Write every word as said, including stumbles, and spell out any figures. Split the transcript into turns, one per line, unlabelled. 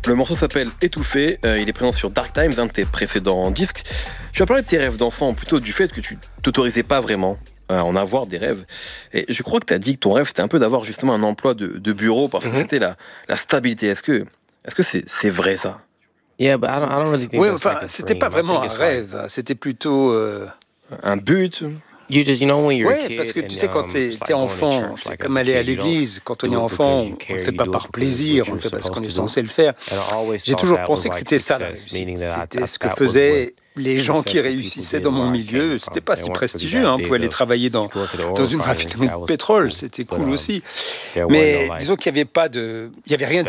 Le morceau s'appelle Étouffé, euh, il est présent sur Dark Times, un de tes précédents disques. Tu as parlé de tes rêves d'enfant, plutôt du fait que tu t'autorisais pas vraiment à en avoir des rêves. Et je crois que tu as dit que ton rêve c'était un peu d'avoir justement un emploi de, de bureau parce que mm-hmm. c'était la, la stabilité. Est-ce que est-ce que c'est, c'est vrai ça?
Yeah, but I don't, I don't really think
oui,
that's
enfin,
like a
c'était
dream.
pas
I
vraiment
think
un
it's
rêve,
like-
c'était plutôt... euh,
Un but?
You just, you know, when you're a
Oui,
kid
parce que tu
and,
sais, quand
um,
t'es,
it's like
t'es
going to
enfant,
church,
c'est
like
comme
as a
aller à
kid, you don't
l'église. Quand on
do
est
it
enfant,
because you
on
care,
le fait
you
pas
do it
par
because
plaisir,
it's
on
what
le fait
you're
parce qu'on est
supposed to do.
censé le faire.
And I always
J'ai
thought
toujours
that
pensé
was
que
like
c'était ça la
success,
réussite.
meaning that I-
C'était
that-
ce que
that was
faisaient les gens
successful
qui
people
réussissaient
did
dans mon
where I came
milieu.
from.
C'était pas
They
si
weren't pretty
prestigieux,
bad.
hein. On
They
pouvait aller
go-
travailler dans,
go to the oil
dans une
refinery.
raffinerie
That
de
was
pétrole,
cool.
c'était
But,
cool
um,
aussi.
there
Mais
wasn't no, like,
disons qu'il y avait pas de, il y avait rien de